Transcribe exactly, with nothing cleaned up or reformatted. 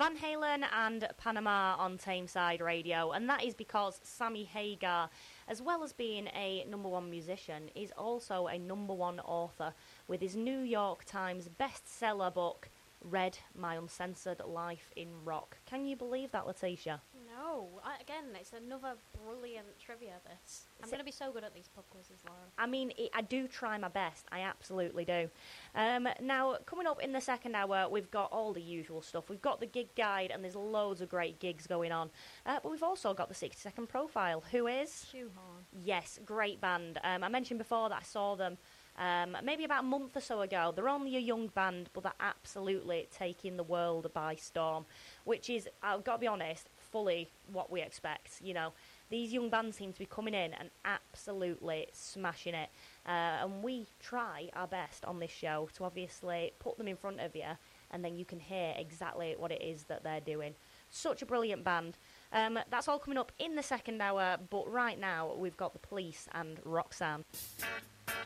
Van Halen and Panama on Tameside Radio, and that is because Sammy Hagar, as well as being a number one musician, is also a number one author with his New York Times bestseller book, Red, My Uncensored Life in Rock. Can you believe that, Letitia? No. I, again, it's another brilliant trivia, this. I'm going to be so good at these pub quizzes, Lauren. I mean, it, I do try my best. I absolutely do. Um, now, coming up in the second hour, we've got all the usual stuff. We've got the gig guide, and there's loads of great gigs going on. Uh, but we've also got the sixty second profile. Who is? Shoehorn. Yes, great band. Um, I mentioned before that I saw them Um, maybe about a month or so ago. They're only a young band, but they're absolutely taking the world by storm, which is, I've got to be honest, fully what we expect. You know, these young bands seem to be coming in and absolutely smashing it, uh, and we try our best on this show to obviously put them in front of you, and then you can hear exactly what it is that they're doing. Such a brilliant band. Um, that's all coming up in the second hour, but right now we've got The Police and Roxanne.